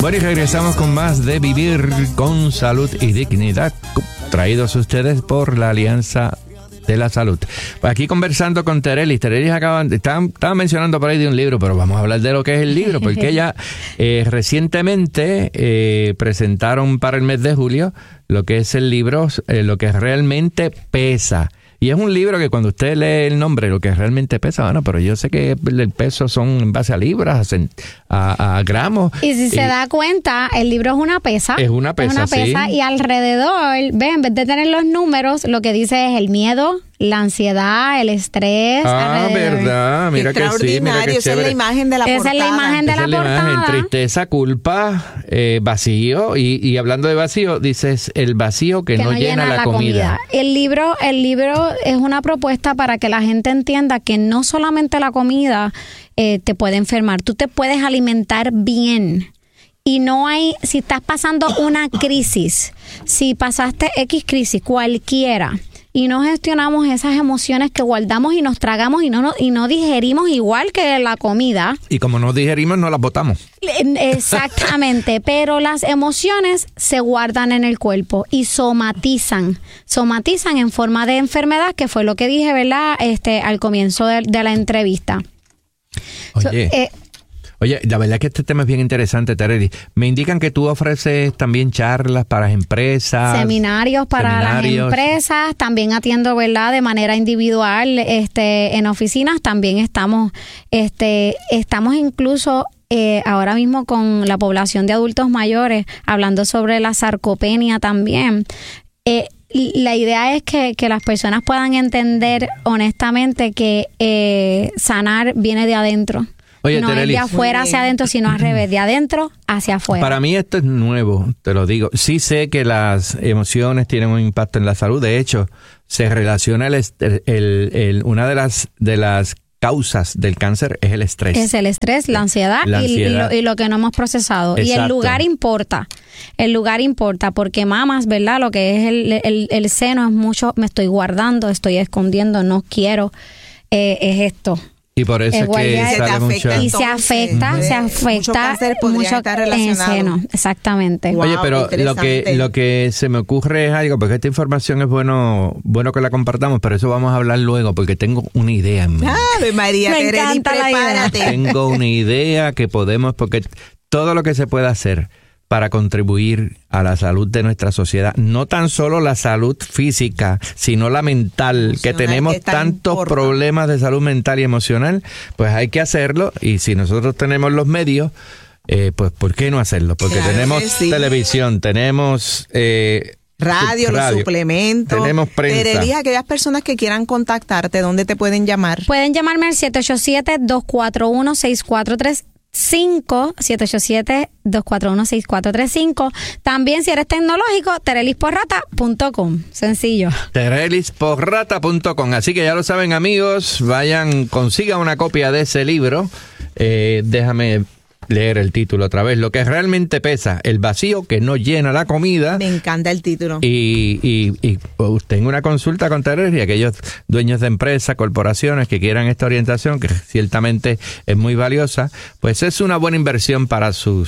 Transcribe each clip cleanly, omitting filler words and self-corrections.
Bueno, y regresamos con más de Vivir con Salud y Dignidad, traídos a ustedes por la Alianza de la Salud. Pues aquí conversando con Terelis. Terelis estaba mencionando por ahí de un libro, pero vamos a hablar de lo que es el libro, porque ella recientemente presentaron para el mes de julio lo que es el libro, lo que realmente pesa. Y es un libro que cuando usted lee el nombre, lo que realmente pesa, bueno, pero yo sé que el peso son en base a libras, a gramos. Y si se da cuenta, el libro es una pesa. Es una pesa, sí. Y alrededor, en vez de tener los números, lo que dice es el miedo, la ansiedad, el estrés. Verdad. Mira que sí, mira que esa es la imagen de la portada. Esa es la imagen de la portada. Tristeza, culpa, vacío. Y hablando de vacío, dices el vacío que no llena la comida. El libro es una propuesta para que la gente entienda que no solamente la comida te puede enfermar, tú te puedes alimentar bien. Y no hay, si estás pasando una crisis, si pasaste X crisis, cualquiera, y no gestionamos esas emociones que guardamos y nos tragamos y no digerimos igual que la comida. Y como no digerimos, no las botamos. Exactamente, pero las emociones se guardan en el cuerpo y somatizan en forma de enfermedad, que fue lo que dije, ¿verdad? Al comienzo de la entrevista. Oye, la verdad es que este tema es bien interesante, Terelis. Me indican que tú ofreces también charlas para empresas. Seminarios para las empresas. También atiendo, ¿verdad? De manera individual en oficinas. También estamos incluso ahora mismo con la población de adultos mayores, hablando sobre la sarcopenia también. La idea es que las personas puedan entender honestamente que sanar viene de adentro. Oye, no Terelis, es de afuera hacia adentro, sino al revés, de adentro hacia afuera. Para mí esto es nuevo, te lo digo. Sí sé que las emociones tienen un impacto en la salud. De hecho, se relaciona una de las causas del cáncer es el estrés. Es el estrés, la ansiedad. Y lo que no hemos procesado. Exacto. Y el lugar importa. El lugar importa porque mamas, ¿verdad? Lo que es el seno es mucho, me estoy guardando, estoy escondiendo, no quiero, es esto. Y por eso es que sale mucho. Y se afecta mucho cáncer mucho estar relacionado. Seno, exactamente. Wow, oye, pero lo que se me ocurre es algo, porque esta información es bueno que la compartamos, pero eso vamos a hablar luego, porque tengo una idea en mente. ¡Ave María, Terelis, prepárate! Tengo una idea que podemos, porque todo lo que se puede hacer para contribuir a la salud de nuestra sociedad, no tan solo la salud física, sino la mental, que tenemos tantos problemas de salud mental y emocional, pues hay que hacerlo, y si nosotros tenemos los medios, pues ¿por qué no hacerlo? Porque tenemos televisión, tenemos radio, los suplementos, tenemos prensa. Terelis, aquellas personas que quieran contactarte, ¿dónde te pueden llamar? Pueden llamarme al 787-241-6435. 787-241-6435. También, si eres tecnológico, terelisporrata.com. Sencillo. terelisporrata.com. Así que ya lo saben, amigos, consigan una copia de ese libro. Déjame leer el título otra vez. Lo que realmente pesa, el vacío que no llena la comida. Me encanta el título. Y tengo una consulta con Terelis y aquellos dueños de empresas, corporaciones que quieran esta orientación, que ciertamente es muy valiosa, pues es una buena inversión para su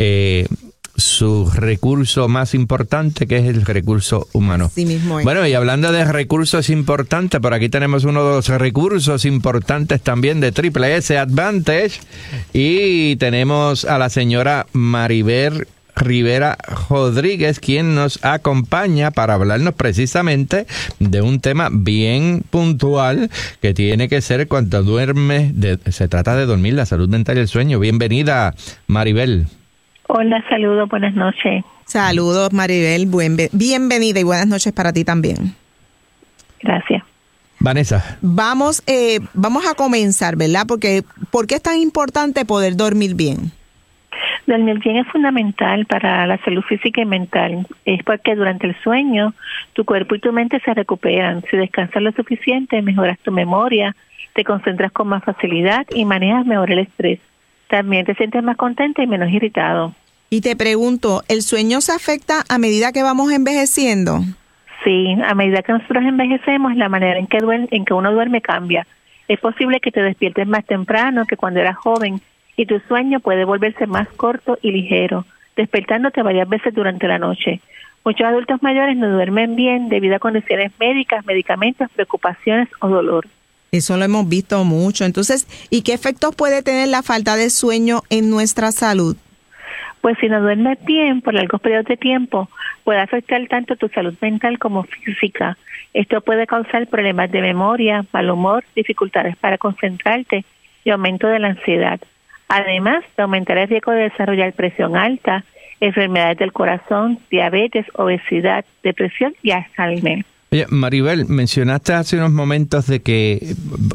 recurso más importante, que es el recurso humano. Sí mismo es. Bueno, y hablando de recursos importantes, por aquí tenemos uno de los recursos importantes también de Triple S Advantage, y tenemos a la señora Maribel Rivera Rodríguez, quien nos acompaña para hablarnos precisamente de un tema bien puntual que tiene que ser cuando duerme, se trata de dormir, la salud mental y el sueño. Bienvenida, Maribel. Hola, saludos, buenas noches. Saludos, Maribel, bienvenida y buenas noches para ti también. Gracias. Vanessa. Vamos a comenzar, ¿verdad? Porque ¿por qué es tan importante poder dormir bien? Dormir bien es fundamental para la salud física y mental. Es porque durante el sueño tu cuerpo y tu mente se recuperan. Si descansas lo suficiente, mejoras tu memoria, te concentras con más facilidad y manejas mejor el estrés. También te sientes más contenta y menos irritado. Y te pregunto, ¿el sueño se afecta a medida que vamos envejeciendo? Sí, a medida que nosotros envejecemos, la manera en que uno duerme cambia. Es posible que te despiertes más temprano que cuando eras joven y tu sueño puede volverse más corto y ligero. despertándote varias veces durante la noche. Muchos adultos mayores no duermen bien debido a condiciones médicas, medicamentos, preocupaciones o dolor. Eso lo hemos visto mucho. Entonces, ¿y qué efectos puede tener la falta de sueño en nuestra salud? Pues si no duermes bien por largos periodos de tiempo, puede afectar tanto tu salud mental como física. Esto puede causar problemas de memoria, mal humor, dificultades para concentrarte y aumento de la ansiedad. Además de aumentar el riesgo de desarrollar presión alta, enfermedades del corazón, diabetes, obesidad, depresión y Alzheimer. Oye, Maribel, mencionaste hace unos momentos de que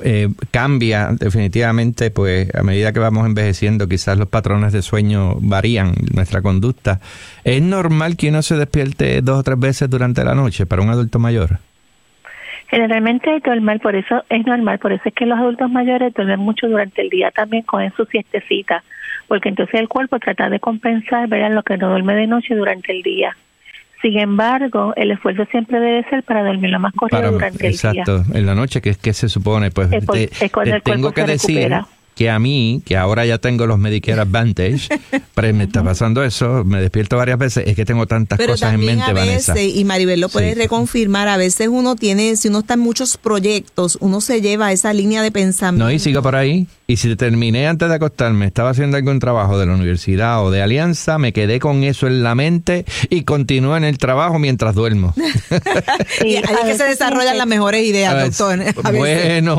cambia definitivamente, pues a medida que vamos envejeciendo, quizás los patrones de sueño varían, nuestra conducta. ¿Es normal que uno se despierte 2 o 3 veces durante la noche para un adulto mayor? Generalmente es normal, por eso es que los adultos mayores duermen mucho durante el día también con su siestecita, porque entonces el cuerpo trata de compensar, ¿verdad?, lo que no duerme de noche durante el día. Sin embargo, el esfuerzo siempre debe ser para dormir lo más corrido durante el día. Exacto, en la noche, que se supone, pues es cuando el tengo que decir que a mí, que ahora ya tengo los Medicare Advantage, pero me está pasando eso, me despierto varias veces, es que tengo tantas cosas en mente, Vanessa. Pero también a veces, y Maribel lo puede reconfirmar, a veces uno tiene, si uno está en muchos proyectos, uno se lleva esa línea de pensamiento. No, y sigo por ahí. Y si terminé antes de acostarme, estaba haciendo algún trabajo de la universidad o de Alianza, me quedé con eso en la mente y continúo en el trabajo mientras duermo. Y ahí es que se desarrollan las mejores ideas, doctor. Bueno.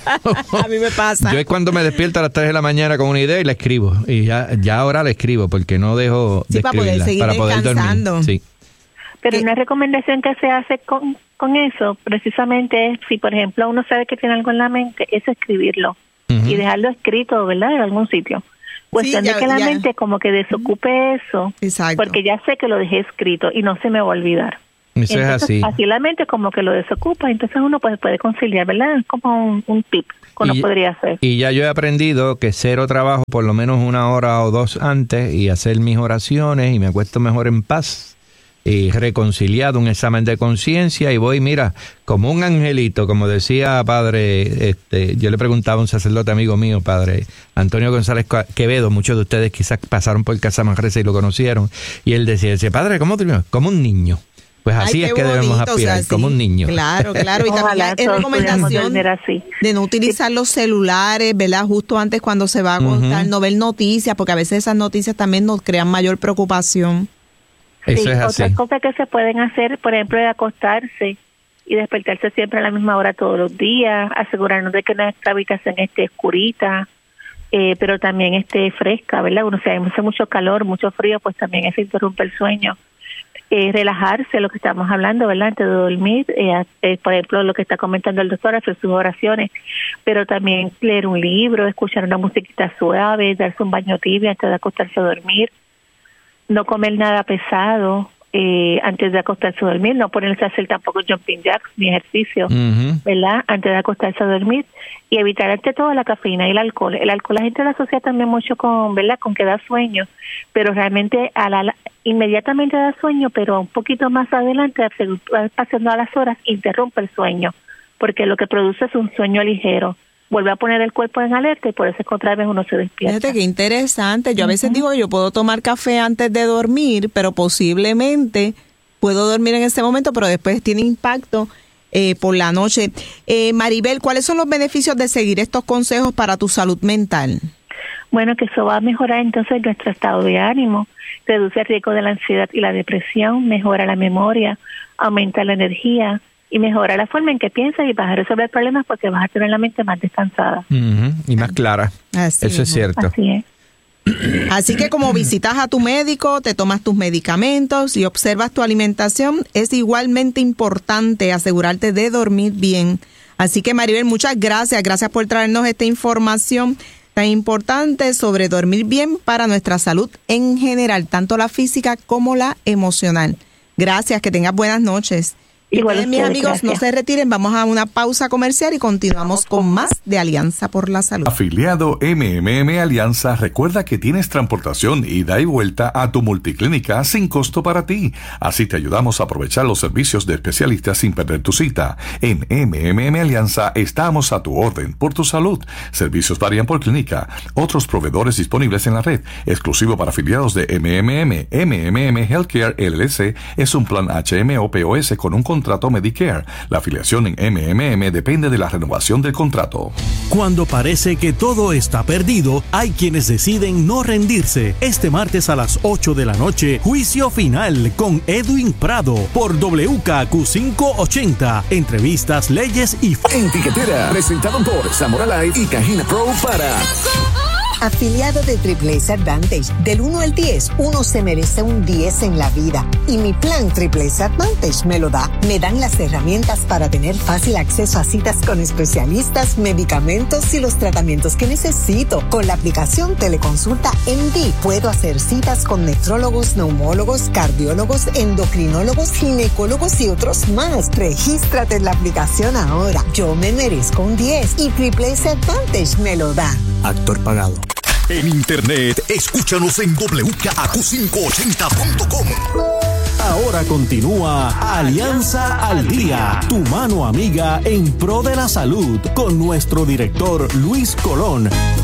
A mí me pasa. Yo es cuando me despierto a las 3 de la mañana con una idea y la escribo. Y ya ahora la escribo porque no dejo de escribirla para poder dormir. Sí. Pero una recomendación que se hace con eso, precisamente es, si por ejemplo uno sabe que tiene algo en la mente, es escribirlo. Y dejarlo escrito, ¿verdad?, en algún sitio. Cuestión de que la mente como que desocupe eso. Exacto. Porque ya sé que lo dejé escrito y no se me va a olvidar. Eso entonces, es así. Así la mente como que lo desocupa, entonces uno pues puede conciliar, ¿verdad? Es como un tip que uno podría hacer. Y ya yo he aprendido que cero trabajo por lo menos 1 hora o 2 antes y hacer mis oraciones y me acuesto mejor en paz. Y reconciliado, un examen de conciencia y voy, mira, como un angelito, como decía padre, yo le preguntaba a un sacerdote amigo mío, padre Antonio González Quevedo, muchos de ustedes quizás pasaron por Casa Manresa y lo conocieron, y él decía, padre, ¿cómo terminó? Como un niño. Pues así es que bonito, debemos aspirar, como un niño. Claro, y también es recomendación de no utilizar los celulares, ¿verdad? Justo antes cuando se va a acostar, no ver noticias, porque a veces esas noticias también nos crean mayor preocupación. Eso es así. Otras cosas que se pueden hacer, por ejemplo, es acostarse y despertarse siempre a la misma hora todos los días, asegurarnos de que nuestra habitación esté oscurita, pero también esté fresca, ¿verdad? Si hace mucho calor, mucho frío, pues también eso interrumpe el sueño. Relajarse, lo que estamos hablando, ¿verdad? Antes de dormir, por ejemplo, lo que está comentando el doctor, hacer sus oraciones, pero también leer un libro, escuchar una musiquita suave, darse un baño tibio antes de acostarse a dormir. No comer nada pesado antes de acostarse a dormir, no ponerse a hacer tampoco jumping jacks ni ejercicio, ¿verdad? Antes de acostarse a dormir, y evitar ante todo la cafeína y el alcohol. El alcohol la gente lo asocia también mucho con, ¿verdad?, con que da sueño, pero realmente inmediatamente da sueño, pero un poquito más adelante, pasando a las horas, interrumpe el sueño, porque lo que produce es un sueño ligero. Vuelve a poner el cuerpo en alerta y por eso es que otra vez uno se despierta. Fíjate qué interesante. Yo a veces digo que yo puedo tomar café antes de dormir, pero posiblemente puedo dormir en ese momento, pero después tiene impacto por la noche. Maribel, ¿cuáles son los beneficios de seguir estos consejos para tu salud mental? Bueno, que eso va a mejorar entonces nuestro estado de ánimo, reduce el riesgo de la ansiedad y la depresión, mejora la memoria, aumenta la energía, y mejora la forma en que piensas y vas a resolver problemas porque vas a tener la mente más descansada. Y más clara. Eso es cierto. Así es. Así que como visitas a tu médico, te tomas tus medicamentos y observas tu alimentación, es igualmente importante asegurarte de dormir bien. Así que Maribel, muchas gracias. Gracias por traernos esta información tan importante sobre dormir bien para nuestra salud en general, tanto la física como la emocional. Gracias, que tengas buenas noches. Igual Mis ustedes, amigos, gracias. no se retiren, vamos a una pausa comercial y continuamos con más de Alianza por la Salud. Afiliado MMM Alianza, recuerda que tienes transportación ida y vuelta a tu multiclínica sin costo para ti. Así te ayudamos a aprovechar los servicios de especialistas sin perder tu cita. En MMM Alianza estamos a tu orden por tu salud. Servicios varían por clínica. Otros proveedores disponibles en la red. Exclusivo para afiliados de MMM. MMM Healthcare LLC es un plan HMO-POS con un contrato Medicare. La afiliación en MMM depende de la renovación del contrato. Cuando parece que todo está perdido, hay quienes deciden no rendirse. Este martes a las 8 de la noche, juicio final con Edwin Prado por WKQ 580. Entrevistas, leyes y... En Tiquetera, presentado por Zamora Live y Cajina Pro para... Afiliado de Triple S Advantage, del 1 al 10, uno se merece un 10 en la vida. Y mi plan Triple S Advantage me lo da. Me dan las herramientas para tener fácil acceso a citas con especialistas, medicamentos y los tratamientos que necesito. Con la aplicación Teleconsulta MD, puedo hacer citas con nefrólogos, neumólogos, cardiólogos, endocrinólogos, ginecólogos y otros más. Regístrate en la aplicación ahora. Yo me merezco un 10 y Triple S Advantage me lo da. Actor pagado. En internet, escúchanos en WKQ580.com. Ahora continúa Alianza al Día, tu mano amiga en pro de la salud, con nuestro director Luis Colón,